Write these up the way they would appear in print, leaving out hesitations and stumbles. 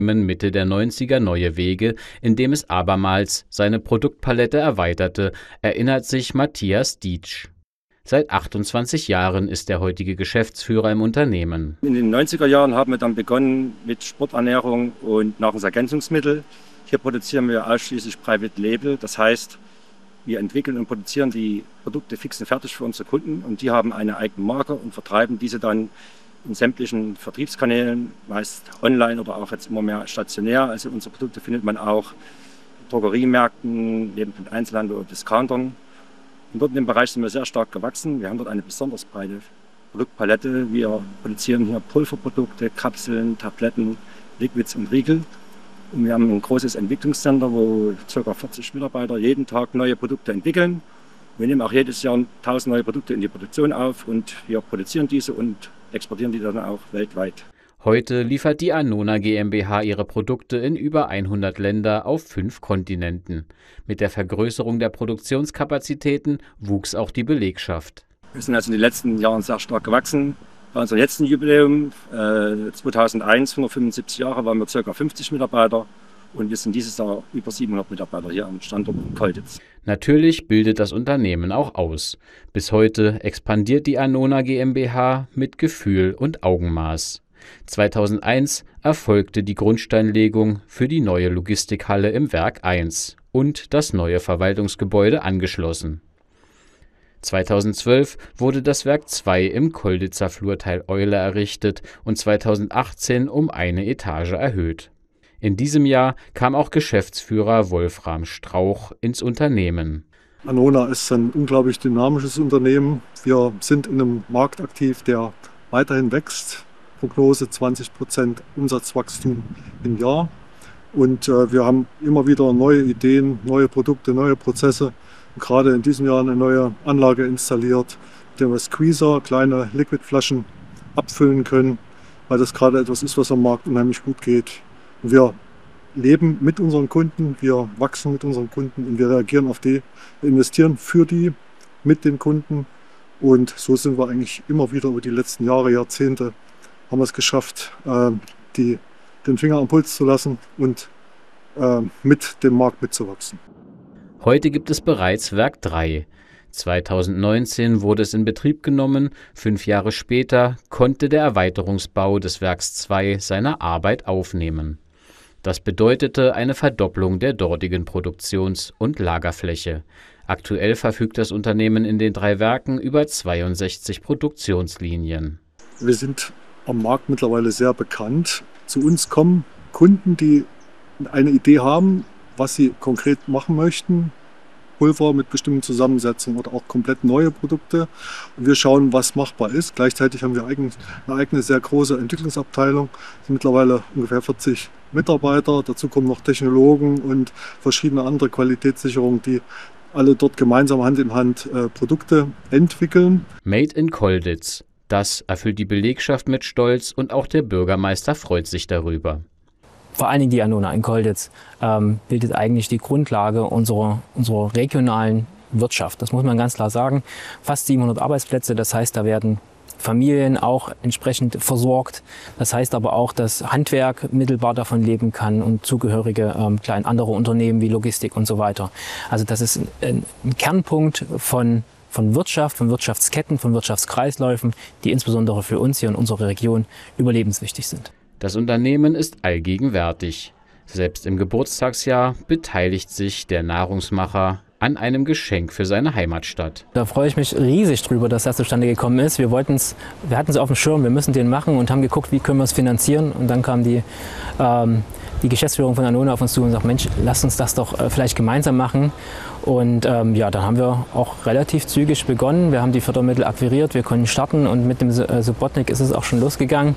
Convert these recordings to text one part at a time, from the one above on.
Mitte der 90er neue Wege, indem es abermals seine Produktpalette erweiterte, erinnert sich Matthias Dietsch. Seit 28 Jahren ist der heutige Geschäftsführer im Unternehmen. In den 90er Jahren haben wir dann begonnen mit Sporternährung und Nahrungsergänzungsmittel. Hier produzieren wir ausschließlich Private Label, das heißt, wir entwickeln und produzieren die Produkte fix und fertig für unsere Kunden und die haben eine eigene Marke und vertreiben diese dann in sämtlichen Vertriebskanälen, meist online oder auch jetzt immer mehr stationär. Also unsere Produkte findet man auch in Drogeriemärkten, neben dem Einzelhandel oder Discountern. Und dort in dem Bereich sind wir sehr stark gewachsen. Wir haben dort eine besonders breite Produktpalette. Wir produzieren hier Pulverprodukte, Kapseln, Tabletten, Liquids und Riegel. Und wir haben ein großes Entwicklungscenter, wo ca. 40 Mitarbeiter jeden Tag neue Produkte entwickeln. Wir nehmen auch jedes Jahr 1000 neue Produkte in die Produktion auf und wir produzieren diese und exportieren die dann auch weltweit. Heute liefert die Annona GmbH ihre Produkte in über 100 Länder auf 5 Kontinenten. Mit der Vergrößerung der Produktionskapazitäten wuchs auch die Belegschaft. Wir sind also in den letzten Jahren sehr stark gewachsen. Bei unserem letzten Jubiläum 2001, 175 Jahre, waren wir ca. 50 Mitarbeiter und wir sind dieses Jahr über 700 Mitarbeiter hier am Standort in Kolditz. Natürlich bildet das Unternehmen auch aus. Bis heute expandiert die Annona GmbH mit Gefühl und Augenmaß. 2001 erfolgte die Grundsteinlegung für die neue Logistikhalle im Werk 1 und das neue Verwaltungsgebäude angeschlossen. 2012 wurde das Werk 2 im Kolditzer Flurteil Eule errichtet und 2018 um eine Etage erhöht. In diesem Jahr kam auch Geschäftsführer Wolfram Strauch ins Unternehmen. Annona ist ein unglaublich dynamisches Unternehmen. Wir sind in einem Markt aktiv, der weiterhin wächst. Prognose 20% Umsatzwachstum im Jahr. Und wir haben immer wieder neue Ideen, neue Produkte, neue Prozesse. Und gerade in diesem Jahr eine neue Anlage installiert, mit der wir Squeezer, kleine Liquidflaschen abfüllen können, weil das gerade etwas ist, was am Markt unheimlich gut geht. Und wir leben mit unseren Kunden, wir wachsen mit unseren Kunden und wir reagieren auf die, wir investieren für die, mit den Kunden. Und so sind wir eigentlich immer wieder über die letzten Jahre, Jahrzehnte, haben wir es geschafft, den Finger am Puls zu lassen und mit dem Markt mitzuwachsen. Heute gibt es bereits Werk 3. 2019 wurde es in Betrieb genommen, 5 Jahre später konnte der Erweiterungsbau des Werks 2 seine Arbeit aufnehmen. Das bedeutete eine Verdopplung der dortigen Produktions- und Lagerfläche. Aktuell verfügt das Unternehmen in den 3 Werken über 62 Produktionslinien. Wir sind am Markt mittlerweile sehr bekannt. Zu uns kommen Kunden, die eine Idee haben, was sie konkret machen möchten. Pulver mit bestimmten Zusammensetzungen oder auch komplett neue Produkte. Und wir schauen, was machbar ist. Gleichzeitig haben wir eine eigene sehr große Entwicklungsabteilung. Es sind mittlerweile ungefähr 40 Mitarbeiter. Dazu kommen noch Technologen und verschiedene andere Qualitätssicherungen, die alle dort gemeinsam Hand in Hand Produkte entwickeln. Made in Kolditz. Das erfüllt die Belegschaft mit Stolz und auch der Bürgermeister freut sich darüber. Vor allen Dingen die Annona in Kolditz bildet eigentlich die Grundlage unserer regionalen Wirtschaft. Das muss man ganz klar sagen. Fast 700 Arbeitsplätze, das heißt, da werden Familien auch entsprechend versorgt. Das heißt aber auch, dass Handwerk mittelbar davon leben kann und zugehörige andere Unternehmen wie Logistik und so weiter. Also das ist ein Kernpunkt von Wirtschaft, von Wirtschaftsketten, von Wirtschaftskreisläufen, die insbesondere für uns hier in unserer Region überlebenswichtig sind. Das Unternehmen ist allgegenwärtig. Selbst im Geburtstagsjahr beteiligt sich der Nahrungsmacher an einem Geschenk für seine Heimatstadt. Da freue ich mich riesig drüber, dass das zustande gekommen ist. Wir hatten es auf dem Schirm, wir müssen den machen und haben geguckt, wie können wir es finanzieren. Und dann kam die Geschäftsführung von Annona auf uns zu und sagt, Mensch, lasst uns das doch vielleicht gemeinsam machen. Und dann haben wir auch relativ zügig begonnen. Wir haben die Fördermittel akquiriert, wir konnten starten und mit dem Subotnik ist es auch schon losgegangen.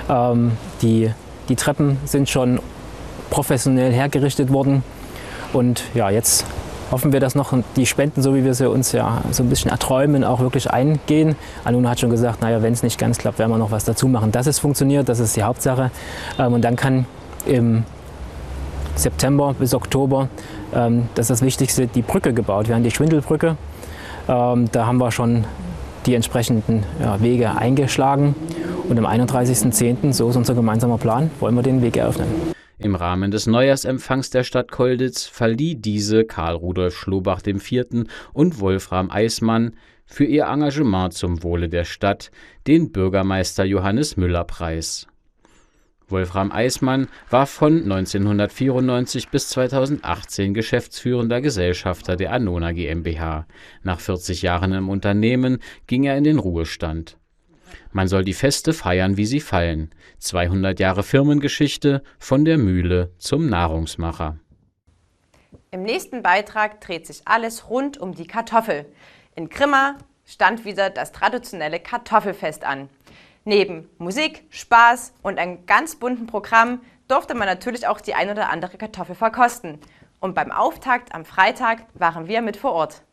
Die Treppen sind schon professionell hergerichtet worden. Und ja, jetzt hoffen wir, dass noch die Spenden, so wie wir sie uns ja so ein bisschen erträumen, auch wirklich eingehen. Annona hat schon gesagt, naja, wenn es nicht ganz klappt, werden wir noch was dazu machen. Dass es funktioniert, das ist die Hauptsache. Und dann kann im September bis Oktober, das ist das Wichtigste, die Brücke gebaut werden, die Schwindelbrücke. Da haben wir schon die entsprechenden Wege eingeschlagen. Und am 31.10., so ist unser gemeinsamer Plan, wollen wir den Weg eröffnen. Im Rahmen des Neujahrsempfangs der Stadt Colditz verlieh diese Karl Rudolf Schlobach IV. Und Wolfram Eismann für ihr Engagement zum Wohle der Stadt den Bürgermeister Johannes Müller Preis. Wolfram Eismann war von 1994 bis 2018 geschäftsführender Gesellschafter der Annona GmbH. Nach 40 Jahren im Unternehmen ging er in den Ruhestand. Man soll die Feste feiern, wie sie fallen. 200 Jahre Firmengeschichte von der Mühle zum Nahrungsmacher. Im nächsten Beitrag dreht sich alles rund um die Kartoffel. In Grimma stand wieder das traditionelle Kartoffelfest an. Neben Musik, Spaß und einem ganz bunten Programm durfte man natürlich auch die ein oder andere Kartoffel verkosten. Und beim Auftakt am Freitag waren wir mit vor Ort.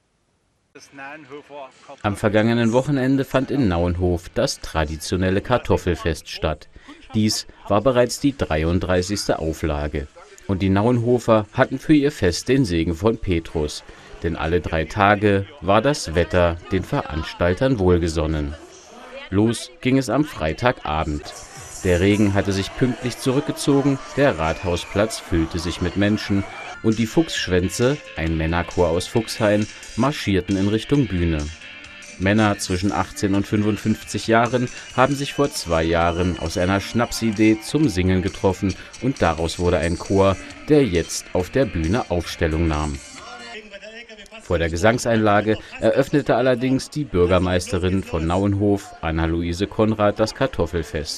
Am vergangenen Wochenende fand in Nauenhof das traditionelle Kartoffelfest statt. Dies war bereits die 33. Auflage. Und die Nauenhofer hatten für ihr Fest den Segen von Petrus. Denn alle 3 Tage war das Wetter den Veranstaltern wohlgesonnen. Los ging es am Freitagabend. Der Regen hatte sich pünktlich zurückgezogen, der Rathausplatz füllte sich mit Menschen und die Fuchsschwänze, ein Männerchor aus Fuchshain, marschierten in Richtung Bühne. Männer zwischen 18 und 55 Jahren haben sich vor 2 Jahren aus einer Schnapsidee zum Singen getroffen und daraus wurde ein Chor, der jetzt auf der Bühne Aufstellung nahm. Vor der Gesangseinlage eröffnete allerdings die Bürgermeisterin von Nauenhof, Anna-Luise Konrad, das Kartoffelfest.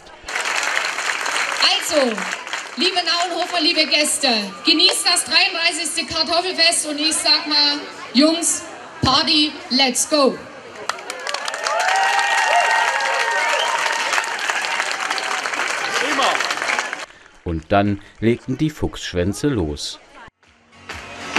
Also, liebe Nauenhofer, liebe Gäste, genießt das 33. Kartoffelfest und ich sag mal, Jungs, Party, let's go! Und dann legten die Fuchsschwänze los.